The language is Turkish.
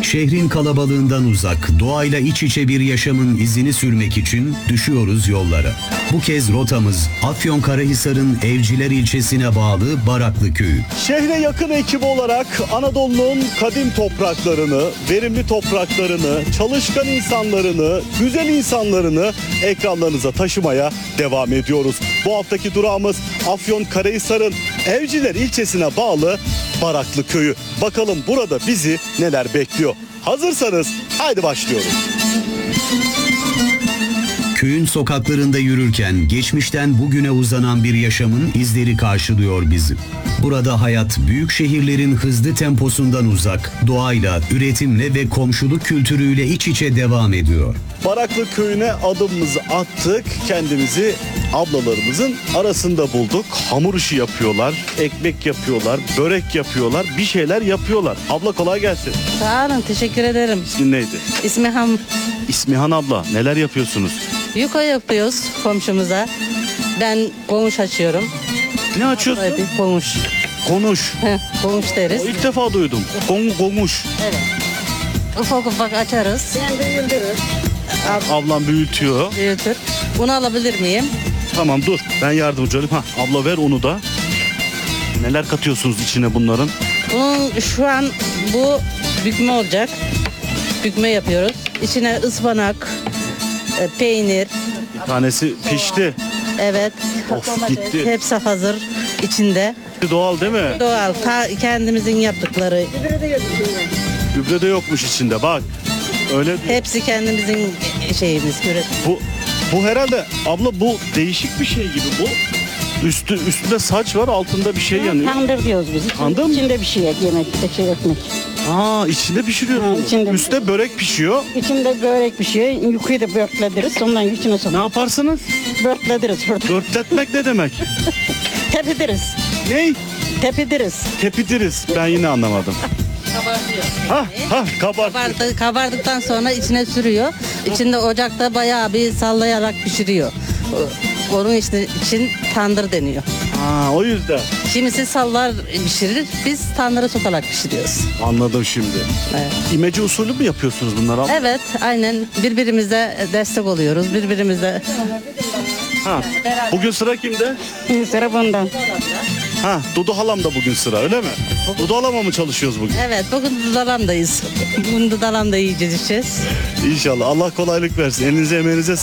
Şehrin kalabalığından uzak, doğayla iç içe bir yaşamın izini sürmek için düşüyoruz yollara. Bu kez rotamız Afyonkarahisar'ın Evciler ilçesine bağlı Baraklı Köyü. Şehre yakın ekip olarak Anadolu'nun kadim topraklarını, verimli topraklarını, çalışkan insanlarını, güzel insanlarını ekranlarınıza taşımaya devam ediyoruz. Bu haftaki durağımız Afyonkarahisar'ın Evciler ilçesine bağlı Baraklı Köyü. Bakalım burada bizi neler bekliyor. Hazırsanız haydi başlıyoruz. Köyün sokaklarında yürürken geçmişten bugüne uzanan bir yaşamın izleri karşılıyor bizi. Burada hayat büyük şehirlerin hızlı temposundan uzak, doğayla, üretimle ve komşuluk kültürüyle iç içe devam ediyor. Baraklı Köyü'ne adımımızı attık. Kendimizi ablalarımızın arasında bulduk. Hamur işi yapıyorlar, ekmek yapıyorlar, börek yapıyorlar, bir şeyler yapıyorlar. Abla kolay gelsin. Sağ olun, teşekkür ederim. İsmin neydi? İsmiham. İsmihan abla, neler yapıyorsunuz? Yuka yapıyoruz komşumuza. Ben konuş açıyorum. Ne açıyorsun? Hadi konuş. Konuş. Konuş deriz. İlk defa duydum. Konuş. Evet. Ufak ufak açarız. Ablam büyütüyor. Büyütür. Bunu alabilir miyim? Tamam dur, ben yardımcı olayım. Abla ver onu da. Neler katıyorsunuz içine bunların? Bunun şu an bu bükme olacak. Bükme yapıyoruz. İçine ıspanak, peynir, Bir tanesi pişti. evet. Of, domates, gitti. hepsi hazır içinde. Doğal değil mi? Doğal. Kendimizin yaptıkları. Gübre de yokmuş içinde bak. Öyle Hepsi kendimizin şeyimiz. bu herhalde abla bu değişik bir şey gibi bu. Üstünde saç var, altında bir şey yanıyor. Tandır diyoruz biz. Tandır mı? İçinde bir şey yemek, ekmek. İçinde pişiriyor. Ha, içinde. Üstte börek pişiyor. İçinde börek pişiyor. Yukarıda da börtlediriz. Ondan içine Ne sokuyoruz. yaparsınız? Börtlediriz burada. Dörtletmek ne demek? Tepidiriz. Ney? Tepidiriz. Tepidiriz. Ben yine anlamadım. Kabart. Kabardıktan sonra içine sürüyor. İçinde ocakta bayağı bir sallayarak pişiriyor. Onun için tandır deniyor. O yüzden. Kimisi sallar pişirir, biz tandıra sokarak pişiriyoruz. Anladım şimdi. Evet. İmece usulü mü yapıyorsunuz bunları abla? Evet, aynen birbirimize destek oluyoruz. Birbirimize Bugün sıra kimde? Sıra bundan. Dudu halam da bugün sıra öyle mi? Dudu halama mı çalışıyoruz bugün? evet, bugün Dudalam'dayız. Bugün Dudalam'da yiyeceğiz, içeceğiz. İnşallah. Allah kolaylık versin. Elinize emeğinize